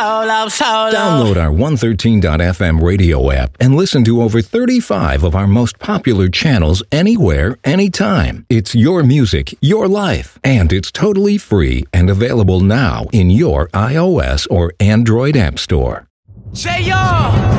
solo, solo. Download our 113.fm radio app and listen to over 35 of our most popular channels anywhere, anytime. It's your music, your life, and it's totally free and available now in your iOS or Android app store. Say yo!